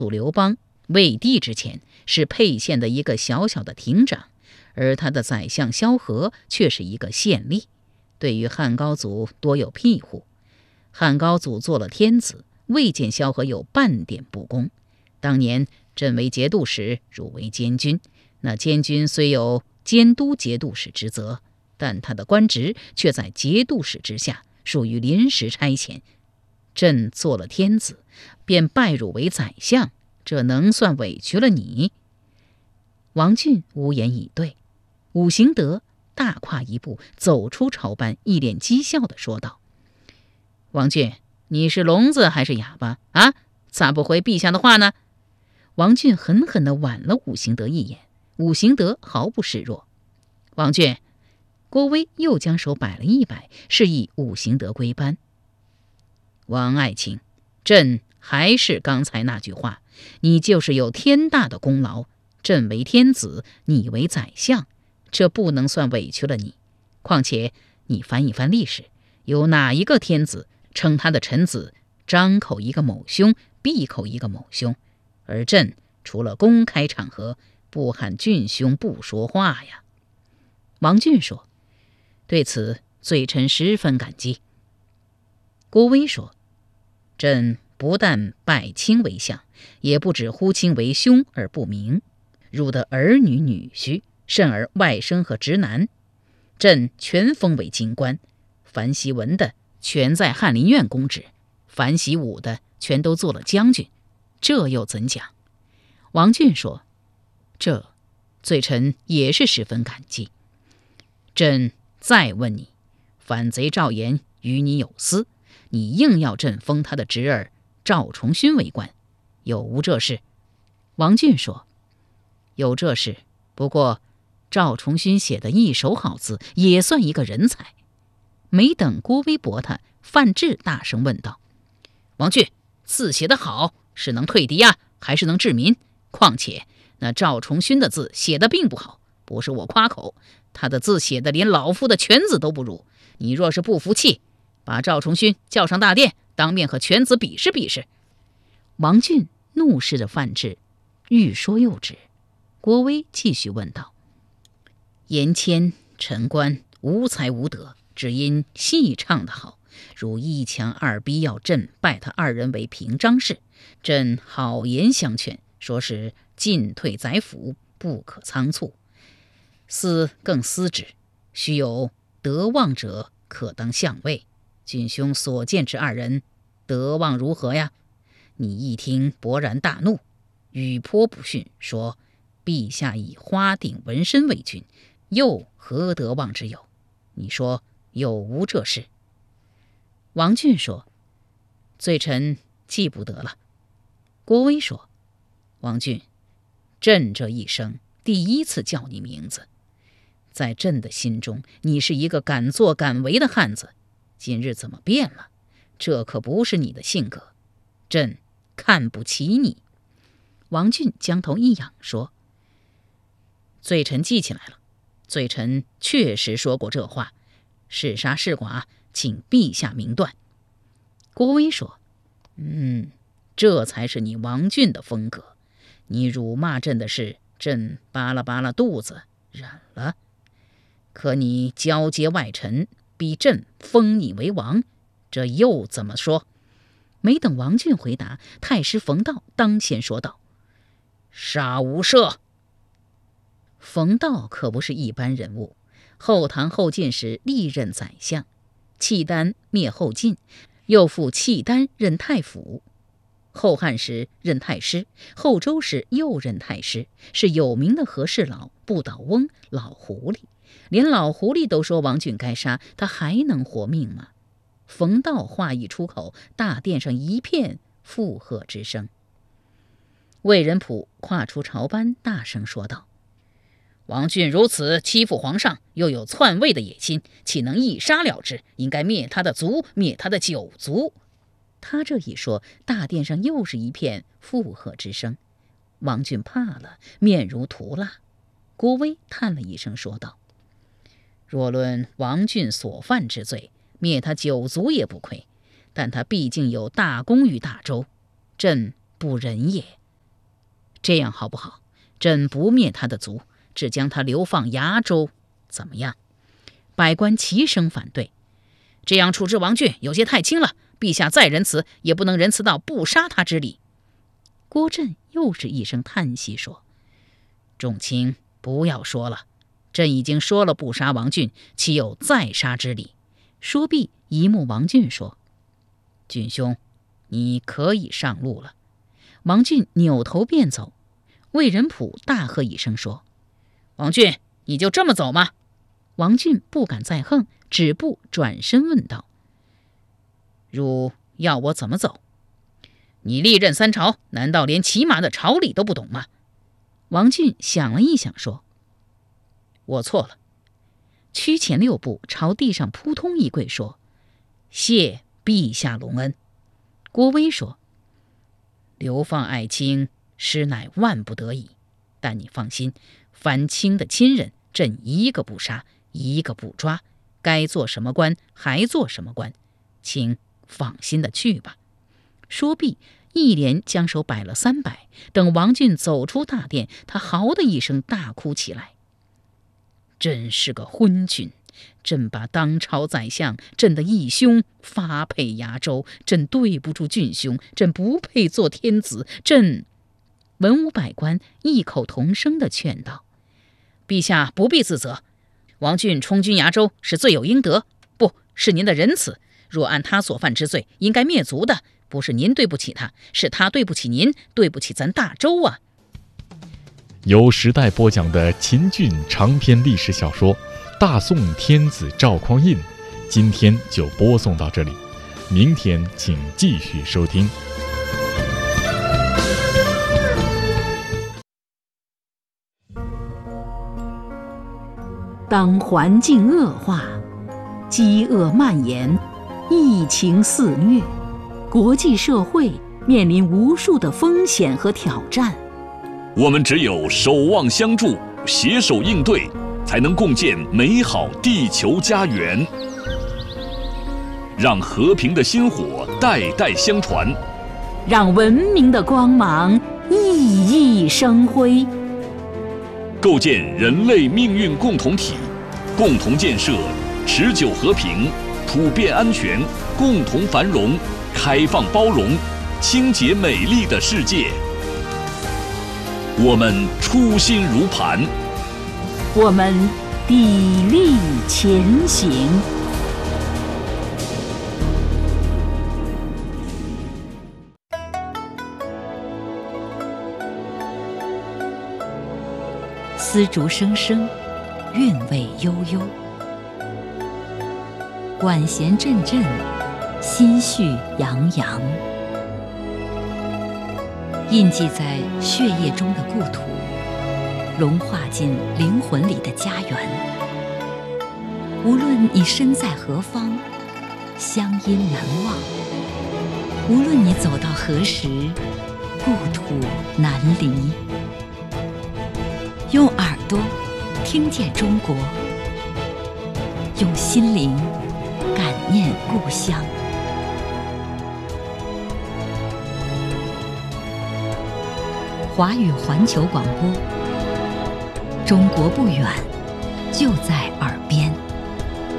刘邦魏帝之前是沛县的一个小小的亭长，而他的宰相萧何却是一个县吏，对于汉高祖多有庇护。汉高祖做了天子，未见萧何有半点不公。当年朕为节度使，汝为监军，那监军虽有监督节度使之责，但他的官职却在节度使之下，属于临时差遣。朕做了天子，便拜汝为宰相，这能算委屈了你？王俊无言以对。武行德大跨一步走出朝班，一脸讥笑地说道：王俊，你是聋子还是哑巴啊？咋不回陛下的话呢？王俊狠狠地剜了武行德一眼，武行德毫不示弱。王俊，郭威又将手摆了一摆，示意武行德归班。王爱卿，朕还是刚才那句话，你就是有天大的功劳，朕为天子，你为宰相，这不能算委屈了你。况且你翻一翻历史，有哪一个天子称他的臣子张口一个某兄，闭口一个某兄？而朕除了公开场合，不喊郡兄不说话呀。王俊说：对此罪臣十分感激。郭威说：朕不但拜卿为相，也不只呼卿为兄而不明。汝的儿女女婿，甚而外甥和侄男，朕全封为京官。樊习文的全在翰林院供职，樊习武的全都做了将军，这又怎讲？王俊说：这罪臣也是十分感激。朕再问你，反贼赵岩与你有私，你硬要朕封他的侄儿赵重勋为官，有无这事？王俊说：有这事，不过赵重勋写的一手好字，也算一个人才。没等郭威驳他，范质大声问道：王俊，字写得好，是能退敌呀，还是能治民？况且那赵重勋的字写得并不好，不是我夸口，他的字写得连老夫的犬子都不如。你若是不服气，把赵重勋叫上大殿，当面和犬子比试比试。王俊怒视着范质，欲说又止。郭威继续问道：颜谦、陈官无才无德，只因戏唱得好，如一强二逼，要朕拜他二人为平章事。朕好言相劝，说是进退宰辅，不可仓促。思更思之，须有德望者可当相位。郡兄所见之二人，德望如何呀？你一听，勃然大怒，语颇不逊，说：陛下以花锭纹身为君，又何德望之有？你说有无这事？王俊说：罪臣记不得了。郭威说：王俊，朕这一生第一次叫你名字，在朕的心中，你是一个敢作敢为的汉子。今日怎么变了？这可不是你的性格，朕看不起你。王俊将头一仰说：罪臣记起来了，罪臣确实说过这话，是杀是剐，请陛下明断。郭威说：这才是你王俊的风格。你辱骂朕的事，朕扒拉扒拉肚子忍了，可你交接外臣，逼朕封你为王，这又怎么说？没等王俊回答，太师冯道当先说道：杀无赦。冯道可不是一般人物，后唐后晋时历任宰相，契丹灭后晋，又复契丹任太府，后汉时任太师，后周时又任太师，是有名的和事佬、不倒翁、老狐狸。连老狐狸都说王俊该杀，他还能活命吗？冯道话一出口，大殿上一片附和之声。魏仁溥跨出朝班，大声说道：王俊如此欺负皇上，又有篡位的野心，岂能一杀了之？应该灭他的族，灭他的九族。他这一说，大殿上又是一片附和之声。王俊怕了，面如涂蜡。郭威叹了一声说道：若论王俊所犯之罪，灭他九族也不亏，但他毕竟有大功于大周，朕不忍也。 这样好不好？朕不灭他的族，只将他流放崖州，怎么样？”百官齐声反对：“这样处置王俊有些太轻了，陛下再仁慈，也不能仁慈到不杀他之理。”郭震又是一声叹息说：“众卿不要说了，朕已经说了不杀王俊，岂有再杀之理？”说毕，一目王俊说：“俊兄，你可以上路了。”王俊扭头便走。魏仁溥大喝一声说：“王俊，你就这么走吗？”王俊不敢再横，止步转身问道：“汝要我怎么走？你历任三朝，难道连起码的朝礼都不懂吗？”王俊想了一想说：“我错了。”屈前6步，朝地上扑通一跪说：“谢陛下隆恩。”郭威说：“流放爱卿，实乃万不得已，但你放心，反清的亲人，朕一个不杀，一个不抓，该做什么官还做什么官，请放心的去吧。”说毕，一连将手摆了300。等王俊走出大殿，他嚎的一声大哭起来：“朕是个昏君，朕把当朝宰相，朕的义兄发配崖州，朕对不住俊兄，朕不配做天子，朕……”文武百官异口同声地劝道：“陛下不必自责，王俊充军崖州是罪有应得，不是您的仁慈。若按他所犯之罪，应该灭族的，不是您对不起他，是他对不起您，对不起咱大周啊！” 由时代播讲的秦俊长篇历史小说《大宋天子赵匡胤》，今天就播送到这里，明天请继续收听。 当环境恶化，饥饿蔓延，疫情肆虐，国际社会面临无数的风险和挑战。 我们只有守望相助，携手应对，才能共建美好地球家园，让和平的薪火代代相传， 让文明的光芒熠熠生辉， 构建人类命运共同体，共同建设持久和平、普遍安全、共同繁荣、开放包容、清洁美丽的世界。我们初心如磐， 我们砥砺前行。丝竹声声，韵味悠悠，管弦阵阵，心绪洋洋。印记在血液中的故土，融化进灵魂里的家园。无论你身在何方，乡音难忘；无论你走到何时，故土难离。用耳朵听见中国，用心灵感念故乡。华语环球广播，中国不远，就在耳